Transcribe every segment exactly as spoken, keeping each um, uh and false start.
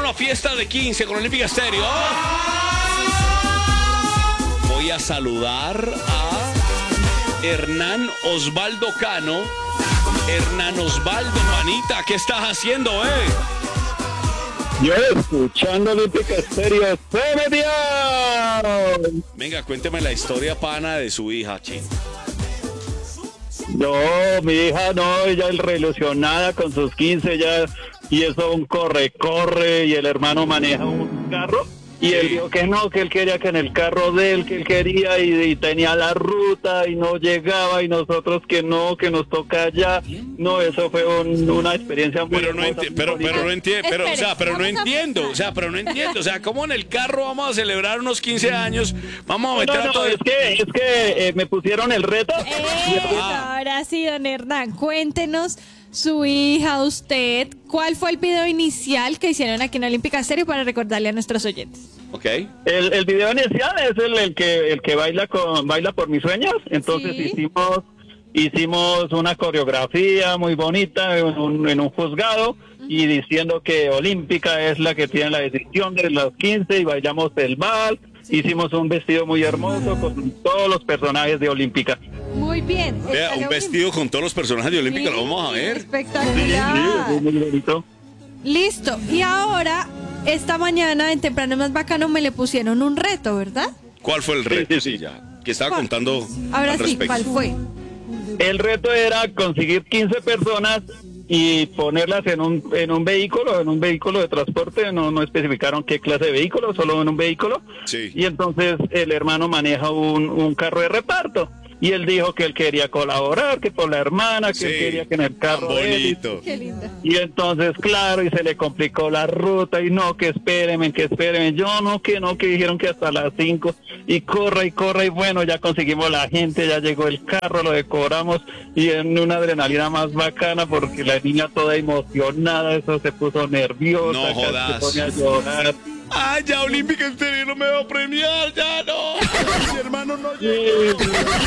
la fiesta de quince con Olímpica Estéreo. Voy a saludar a Hernán Osvaldo Cano. Hernán Osvaldo, manita, ¿qué estás haciendo, eh? Yo escuchando Olímpica Estéreo, ¡se metió! Venga, cuénteme la historia pana de su hija, Chino. No, mi hija no, ella es re ilusionada con sus quince ya, y eso un corre, corre, y el hermano maneja un carro, y él dijo que no, que él quería que en el carro de él, que él quería, y, y tenía la ruta, y no llegaba, y nosotros que no, que nos toca allá. No, eso fue un, una experiencia muy Pero no hermosa, enti- muy pero, bonita. pero no entiendo, pero, o sea, pero no Espere, vamos a entiendo, pensar. o sea, pero no entiendo, o sea, ¿cómo en el carro vamos a celebrar unos quince años? Vamos a No, meter no, a todo. es que, es que eh, me pusieron el reto. Eso, ahora sí, don Hernán, cuéntenos, su hija, usted, ¿cuál fue el video inicial que hicieron aquí en Olímpica Estéreo para recordarle a nuestros oyentes? Ok. El, el video inicial es el, el que el que baila con baila por mis sueños. Entonces Sí. hicimos hicimos una coreografía muy bonita en un, en un juzgado y diciendo que Olímpica es la que tiene la decisión de los quince y bailamos el vals. Hicimos un vestido muy hermoso con todos los personajes de Olímpica. Muy bien. Vea, estaría un vestido con todos los personajes de Olímpica, lo vamos a Sí, ver. Espectacular. Sí, muy bonito. Listo. Y ahora, esta mañana en Temprano Más Bacano me le pusieron un reto, ¿verdad? ¿Cuál fue el reto? Sí, ya. Que estaba ¿Cuál? contando Ahora al sí, respecto. ¿cuál fue? El reto era conseguir quince personas y ponerlas en un en un vehículo, en un vehículo de transporte, no no especificaron qué clase de vehículo, solo en un vehículo. Sí. Y entonces el hermano maneja un, un carro de reparto. Y él dijo que él quería colaborar, que por la hermana, que Sí, él quería que en el carro tan de él. bonito. Qué lindo. Y entonces, claro, y se le complicó la ruta, y no, que espérenme, que espérenme. Yo no, que no, que dijeron que hasta las cinco, y corra, y corra, y bueno, ya conseguimos la gente, ya llegó el carro, lo decoramos, y en una adrenalina más bacana, porque la niña toda emocionada, eso se puso nerviosa, No casi jodas. se pone a llorar. Ah, ya Olímpica Estéreo no me va a premiar, ya no. Mi hermano no Sí, llegó.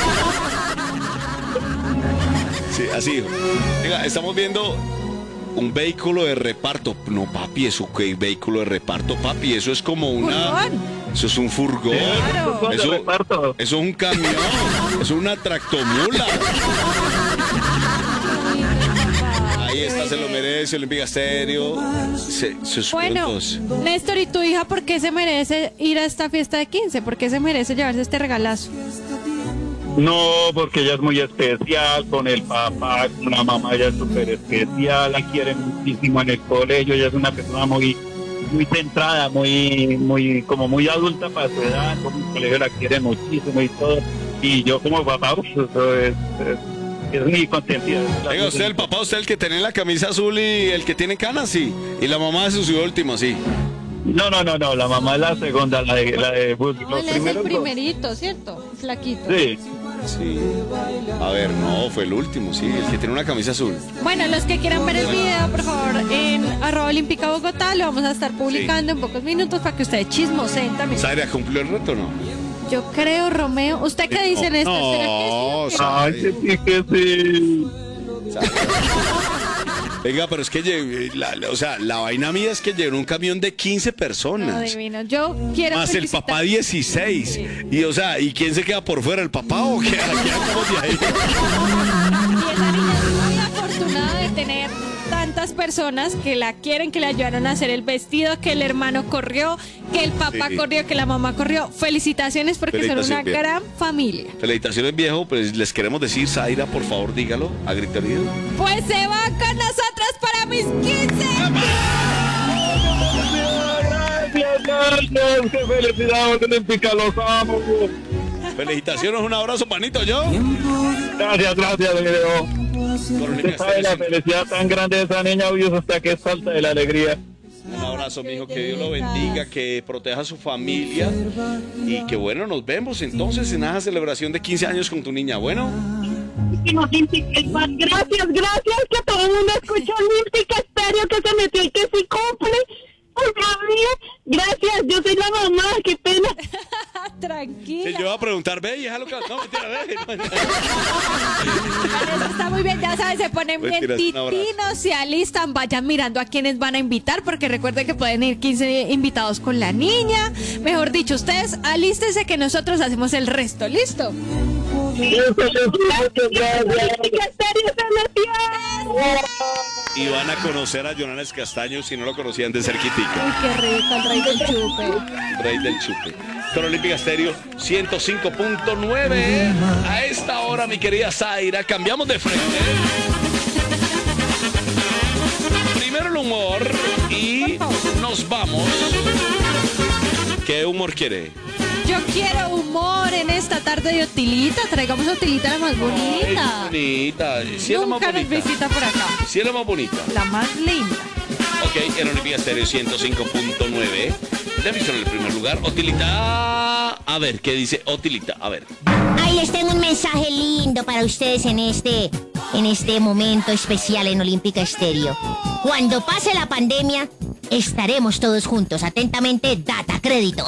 Sí, así. Venga, estamos viendo un vehículo de reparto. No, papi, eso que vehículo de reparto, papi, eso es como una. Furgón. Eso es un furgón. Claro. de Eso, reparto. eso es un camión. Eso es una tractomula. Ahí está, se lo merece, Olímpica Estéreo. Se, sus Bueno, puntos. Néstor, ¿y tu hija por qué se merece ir a esta fiesta de quince? ¿Por qué se merece llevarse este regalazo? No, porque ella es muy especial con el papá, con la mamá, ella es súper especial, la quiere muchísimo en el colegio, ella es una persona muy muy centrada, muy muy como muy adulta para su edad, con el colegio la quiere muchísimo y todo, y yo como papá, pues, eso es, es, es muy consentida. Venga, usted el papá, usted el que tiene la camisa azul y el que tiene canas, sí. Y la mamá de su último, sí. No, no, no, no, la mamá es la segunda, la de, la de Bus- No, los él es el primeros dos. primerito, ¿cierto? Flaquito. Sí. Sí. A ver, no, fue el último, sí, el que tiene una camisa azul. Bueno, los que quieran ver el video, por favor, en arroba olímpica Bogotá, lo vamos a estar publicando en pocos minutos para que ustedes chismosen también. ¿Zaira cumplió el reto o no? Yo creo, Romeo. ¿Usted qué dice en esto? No, ¿Será que sí o qué? Ay, que sí, que sí. Venga, pero es que, lle- la, la- o sea, la vaina mía es que llegó un camión de quince No, personas. divino. Yo quiero Más el felicitar- papá dieciséis. Y, o sea, ¿y quién se queda por fuera? ¿El papá o qué? Aquí andamos de ahí. Y esa niña es muy afortunada de tener tantas personas que la quieren, que le ayudaron a hacer el vestido, que el hermano corrió, que el papá Sí. corrió, que la mamá corrió. Felicitaciones porque son una Felicitaciones, bien. gran familia. Felicitaciones, viejo. Pues les queremos decir, Zaira, por favor, dígalo a griterío. Pues se va con nosotros para mis quince. Gracias, gracias, qué felicidad, Olímpica, los amo. Felicitaciones, un abrazo, panito, yo. Gracias, gracias, video. Por Usted sabe la felicidad tan grande de esa niña, Dios, hasta que salta de la alegría. Un abrazo, mijo, que Dios lo bendiga, que proteja a su familia y que bueno, nos vemos entonces en esa celebración de quince años con tu niña. Bueno, Gracias, gracias, que todo el mundo escucha Olímpica Estéreo, que se metió y que sí cumple. Por favor, gracias, yo soy la mamá, qué pena. Tranquila. se lleva a preguntar, ve, y déjalo que... No, mentira, ve. Eso está muy bien, ya saben, se ponen bien Mentiras, un abrazo. titinos, se alistan, vayan mirando a quienes van a invitar, porque recuerden que pueden ir quince invitados con la niña. Mejor dicho, ustedes alístense que nosotros hacemos el resto, ¿listo? Y van a conocer a Jonanes Castaño si no lo conocían de cerquitica. Uy, qué rico, el rey del chupe. Rey del chupe. Con Olímpica Estéreo ciento cinco punto nueve. A esta hora, mi querida Zaira, cambiamos de frente. Primero el humor y nos vamos. ¿Qué humor quiere? Yo quiero humor en esta tarde de Otilita. Traigamos a Otilita la más bonita. Ay, bonita. Sí, es la más Nunca nos bonita. visita por acá. Sí, es la más bonita. La más linda. Ok, en Olímpica Estéreo ciento cinco punto nueve. Ya visto en el primer lugar. Otilita. A ver, ¿qué dice Otilita? A ver. Ahí les tengo un mensaje lindo para ustedes en este, en este momento especial en Olímpica Estéreo. Cuando pase la pandemia, estaremos todos juntos. Atentamente, Data Crédito.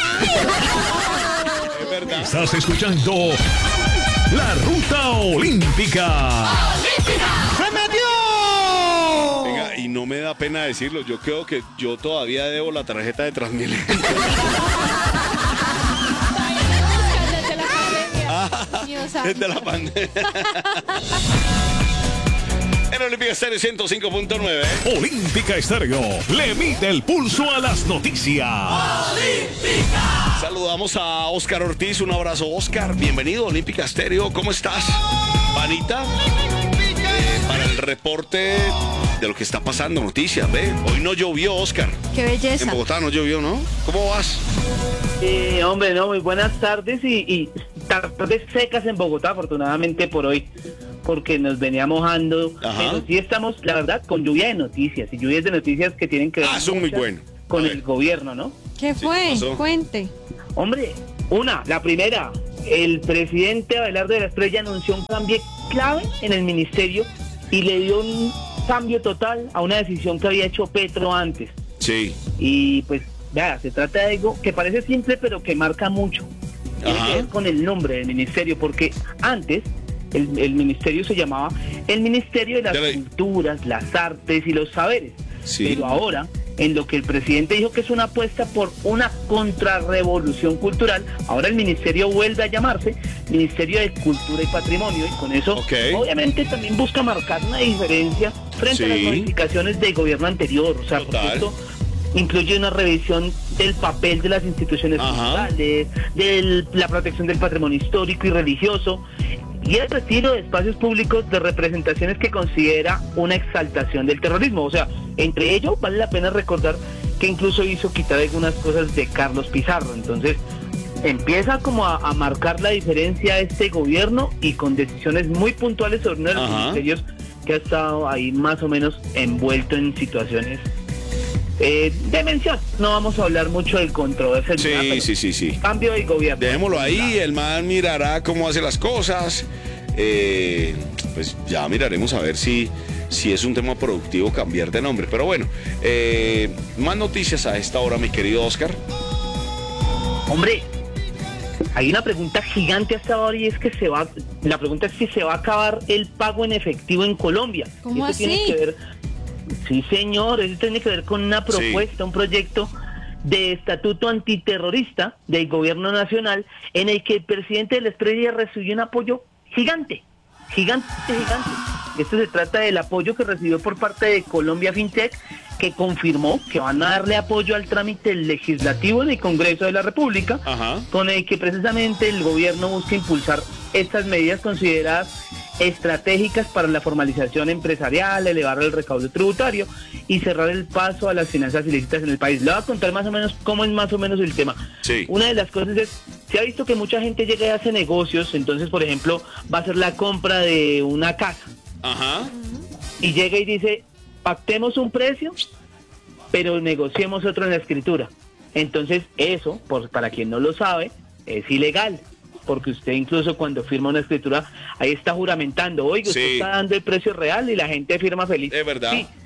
Es verdad. Estás escuchando La Ruta Olímpica. ¡Se metió! Venga, y no me da pena decirlo. Yo creo que yo todavía debo la tarjeta de Transmilenio. Desde la pandemia. Dios santo. Desde la pandemia. En Olímpica Estéreo ciento cinco punto nueve. Olímpica Estéreo le mide el pulso a las noticias. Saludamos a Oscar Ortiz. Un abrazo, Oscar. Bienvenido a Olímpica Estéreo. ¿Cómo estás? Vanita, eh, para el reporte de lo que está pasando, noticias, ¿ve? Hoy no llovió, Oscar. Qué En belleza. Bogotá no llovió, ¿no? ¿Cómo vas? Eh, hombre, no, muy buenas tardes y, y tardes secas en Bogotá, afortunadamente por hoy, porque nos venía mojando. Ajá. Pero sí estamos, la verdad, con lluvia de noticias y lluvias de noticias que tienen que ver Ah, son muy muchas buenos. con A ver. el gobierno, ¿no? ¿Qué Sí, fue? ¿qué pasó? Cuente. Hombre, una, la primera, el presidente Abelardo de la Estrella anunció un cambio clave en el ministerio y le dio un cambio total a una decisión que había hecho Petro antes. Sí. Y pues, vea, se trata de algo que parece simple pero que marca mucho. Tiene Ajá. que ver con el nombre del ministerio, porque antes el, el ministerio se llamaba el Ministerio de las De la- Culturas, las Artes y los Saberes. Sí. Pero ahora, en lo que el presidente dijo que es una apuesta por una contrarrevolución cultural, ahora el ministerio vuelve a llamarse Ministerio de Cultura y Patrimonio, y con eso Ok. obviamente también busca marcar una diferencia frente a las Sí. modificaciones del gobierno anterior. O sea, porque Total. esto incluye una revisión del papel de las instituciones Ajá. culturales, de la protección del patrimonio histórico y religioso, y el retiro de espacios públicos de representaciones que considera una exaltación del terrorismo. O sea, entre ellos vale la pena recordar que incluso hizo quitar algunas cosas de Carlos Pizarro. Entonces, empieza como a, a marcar la diferencia este gobierno y con decisiones muy puntuales sobre uno de los Ajá. ministerios que ha estado ahí más o menos envuelto en situaciones eh, de mención. No vamos a hablar mucho del controversia. ni nada, Sí, pero sí, sí, sí. cambio de gobierno. Dejémoslo ahí, el man mirará cómo hace las cosas. Eh, pues ya miraremos a ver si, si es un tema productivo cambiar de nombre. Pero bueno, eh, más noticias a esta hora, mi querido Oscar. Hombre, hay una pregunta gigante hasta ahora y es que se va, la pregunta es si se va a acabar el pago en efectivo en Colombia. ¿Cómo Y esto así? tiene que ver, sí señor, eso tiene que ver con una propuesta, un proyecto de estatuto antiterrorista del gobierno nacional en el que el presidente de la Estrella recibió un apoyo gigante, gigante, gigante. Esto se trata del apoyo que recibió por parte de Colombia FinTech, que confirmó que van a darle apoyo al trámite legislativo del Congreso de la República, Ajá. con el que precisamente el gobierno busca impulsar estas medidas consideradas estratégicas para la formalización empresarial, elevar el recaudo tributario y cerrar el paso a las finanzas ilícitas en el país. Le voy a contar más o menos cómo es más o menos el tema. Sí. Una de las cosas es, se ha visto que mucha gente llega y hace negocios, entonces por ejemplo va a hacer la compra de una casa Ajá. y llega y dice, pactemos un precio, pero negociemos otro en la escritura. Entonces eso, por, para quien no lo sabe, es ilegal, porque usted incluso cuando firma una escritura, ahí está juramentando, oiga, usted Sí. está dando el precio real y la gente firma feliz. Es verdad. Sí.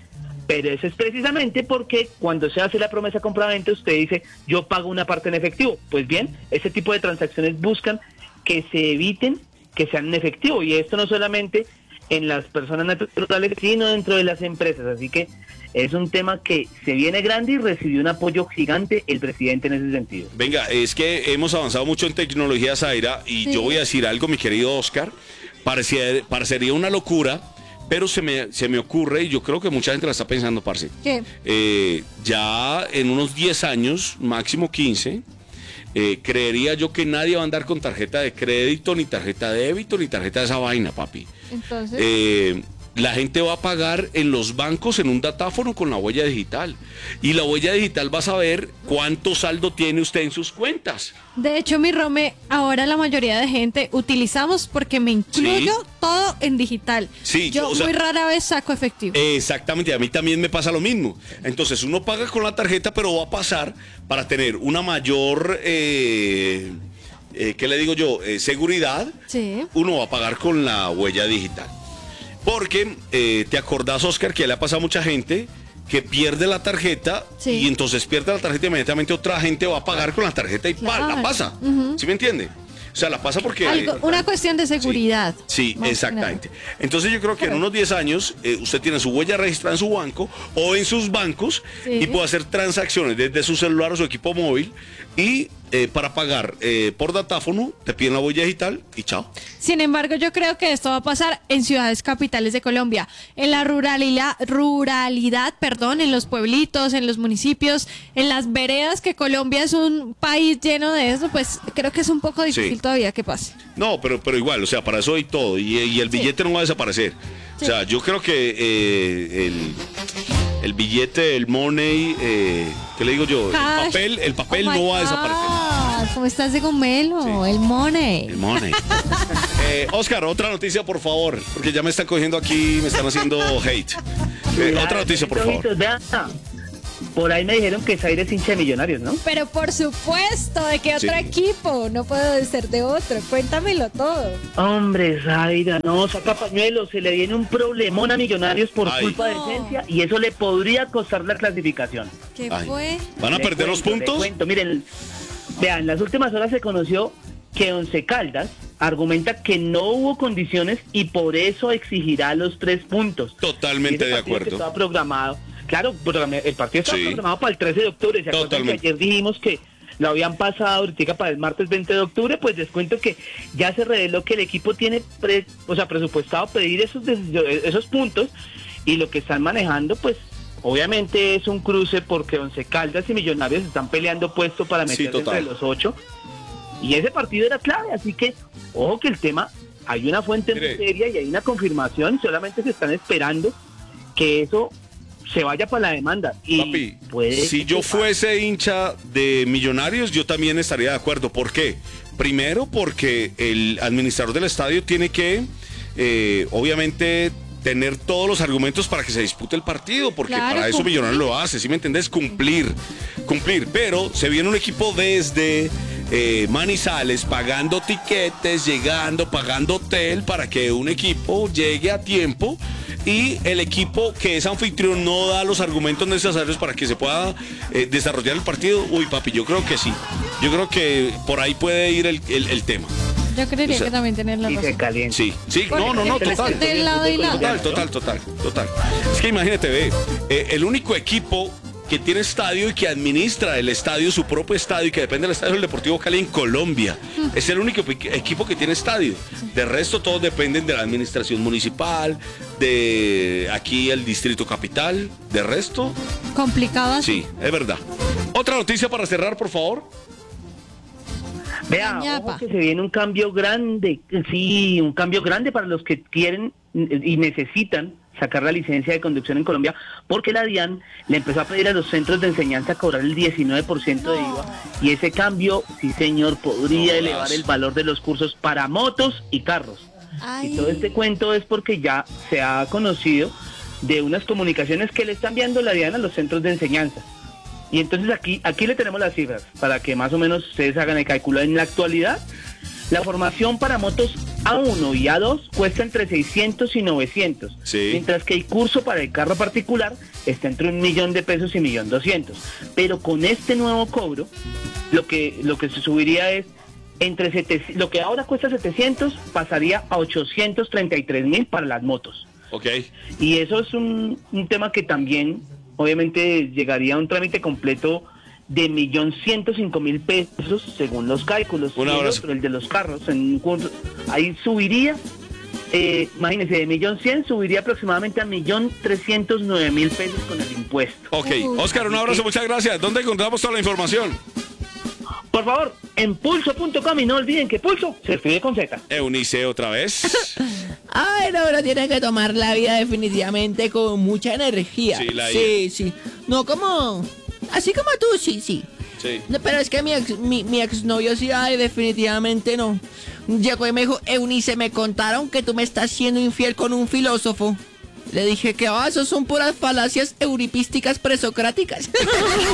Pero eso es precisamente porque cuando se hace la promesa compraventa, usted dice, yo pago una parte en efectivo. Pues bien, ese tipo de transacciones buscan que se eviten que sean en efectivo. Y esto no solamente en las personas naturales, sino dentro de las empresas. Así que es un tema que se viene grande y recibió un apoyo gigante el presidente en ese sentido. Venga, es que hemos avanzado mucho en tecnología, Zaira, y sí. Yo voy a decir algo, mi querido Oscar, parecía, parecería una locura, pero se me, se me ocurre, y yo creo que mucha gente la está pensando, parce. ¿Qué? Eh, ya en unos diez años, máximo quince, eh, creería yo que nadie va a andar con tarjeta de crédito, ni tarjeta de débito, ni tarjeta de esa vaina, papi. Entonces... Eh, la gente va a pagar en los bancos en un datáfono con la huella digital. Y la huella digital va a saber cuánto saldo tiene usted en sus cuentas. De hecho, mi Rome, ahora la mayoría de gente utilizamos porque me incluyo sí. todo en digital. Sí, yo o sea, muy rara vez saco efectivo. Exactamente, a mí también me pasa lo mismo. Entonces uno paga con la tarjeta, pero va a pasar para tener una mayor... Eh, eh, ¿qué le digo yo? Eh, seguridad. Sí. Uno va a pagar con la huella digital. Porque eh, te acordás, Oscar, que le ha pasado a mucha gente que pierde la tarjeta sí. y entonces pierde la tarjeta y inmediatamente otra gente va a pagar con la tarjeta y claro. pa, la pasa. Uh-huh. ¿Sí me entiende? O sea, la pasa porque... Algo, una cuestión de seguridad. Sí, sí exactamente. Entonces yo creo que en unos diez años eh, usted tiene su huella registrada en su banco o en sus bancos sí. y puede hacer transacciones desde su celular o su equipo móvil y eh, para pagar eh, por datáfono te piden la huella digital y chao. Sin embargo, yo creo que esto va a pasar en ciudades capitales de Colombia, en la ruralidad, ruralidad, perdón, en los pueblitos, en los municipios, en las veredas, que Colombia es un país lleno de eso, pues creo que es un poco difícil sí. todavía que pase. No, pero, pero igual, o sea, para eso hay todo y, y el billete sí. no va a desaparecer. Sí. O sea, yo creo que eh, el, el billete, el money, eh, ¿qué le digo yo? Cash. El papel, el papel oh no va a desaparecer. ¿Cómo estás de gomelo? Sí. El money. El money. eh, Oscar, otra noticia, por favor, porque ya me están cogiendo aquí, me están haciendo hate. Eh, Mira, otra noticia, por favor. Por ahí me dijeron que Zaira es hincha de Millonarios, ¿no? Pero por supuesto, ¿de qué otro sí. equipo? No puedo ser de otro, cuéntamelo todo. Hombre, Zaira, no, saca pañuelo, se le viene un problemón a Millonarios por Ay. culpa no. de esencia y eso le podría costar la clasificación. ¿Qué Ay. fue? ¿Van a le perder cuento, los puntos? Cuento. Miren, vean, en las últimas horas se conoció que Once Caldas argumenta que no hubo condiciones y por eso exigirá los tres puntos. Totalmente de acuerdo. Que estaba programado. Claro, el partido estaba sí. programado para el trece de octubre. ¿Se acuerdan que ayer dijimos que lo habían pasado ahorita para el martes veinte de octubre? Pues les cuento que ya se reveló que el equipo tiene pre, o sea, presupuestado pedir esos, esos puntos y lo que están manejando, pues obviamente es un cruce porque Once Caldas y Millonarios están peleando puesto para meterse sí, entre los ocho y ese partido era clave, así que ojo que el tema, hay una fuente muy seria y hay una confirmación, solamente se están esperando que eso se vaya para la demanda. Y Papi, puede si yo fuese hincha de Millonarios, yo también estaría de acuerdo. ¿Por qué? Primero, porque el administrador del estadio tiene que, eh, obviamente, tener todos los argumentos para que se dispute el partido, porque claro, para eso cumplir. Millonarios lo hace, ¿sí me entendés? Cumplir, cumplir. Pero se viene un equipo desde eh, Manizales pagando tiquetes, llegando, pagando hotel para que un equipo llegue a tiempo. Y el equipo que es anfitrión no da los argumentos necesarios para que se pueda eh, desarrollar el partido. Uy, papi, yo creo que sí. Yo creo que por ahí puede ir el, el, el tema. Yo creería o sea, que también tener la razón. Sí, sí, no, no, no, total. Del lado y lado. Total, total, total, total. Es que imagínate, ve, eh, el único equipo que tiene estadio y que administra el estadio, su propio estadio, y que depende del estadio del Deportivo Cali en Colombia. Mm. Es el único equipo que tiene estadio. Sí. De resto, todos dependen de la administración municipal, de aquí el Distrito Capital. De resto... Complicado. Sí, es verdad. Otra noticia para cerrar, por favor. Vea, ojo que se viene un cambio grande, sí, un cambio grande para los que quieren y necesitan sacar la licencia de conducción en Colombia, porque la DIAN le empezó a pedir a los centros de enseñanza cobrar el diecinueve por ciento de I V A, y ese cambio, sí señor, podría no, elevar el valor de los cursos para motos y carros. Ay. Y todo este cuento es porque ya se ha conocido de unas comunicaciones que le están enviando la DIAN a los centros de enseñanza. Y entonces aquí, aquí le tenemos las cifras, para que más o menos ustedes hagan el cálculo. En la actualidad, la formación para motos A uno y A dos cuesta entre seiscientos y novecientos, sí. Mientras que el curso para el carro particular está entre un millón de pesos y millón doscientos. Pero con este nuevo cobro, lo que, lo que se subiría es entre setecientos, lo que ahora cuesta setecientos pasaría a ochocientos treinta y tres mil para las motos. Ok. Y eso es un, un tema que también, obviamente, llegaría a un trámite completo de millón ciento cinco mil pesos, según los cálculos. Un y el abrazo. otro, el de los carros, en, ahí subiría, eh, imagínense, de millón cien subiría aproximadamente a millón trescientos nueve mil pesos con el impuesto. Ok, Oscar, un abrazo, muchas gracias. ¿Dónde encontramos toda la información? Por favor, en pulso punto com, y no olviden que Pulso se escribe con Z. Eunice, otra vez. Ay, no, pero tienen que tomar la vida definitivamente con mucha energía. Sí, la sí, sí. No como... Así como tú, sí, sí. Sí. No, pero es que mi ex, mi, mi exnovio sí, ay, definitivamente no. Llegó y me dijo, Eunice, me contaron que tú me estás siendo infiel con un filósofo. Le dije que, ah, eso son puras falacias euripísticas presocráticas.